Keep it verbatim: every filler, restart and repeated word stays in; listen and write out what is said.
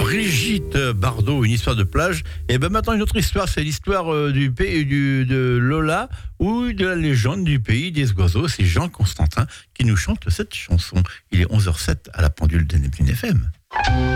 Brigitte Bardot, une histoire de plage. Et ben maintenant une autre histoire, c'est l'histoire euh, du pays du, de Lola ou de la légende du pays des oiseaux. C'est Jean Constantin qui nous chante cette chanson. Il est onze heures zéro sept à la pendule de Neptune F M.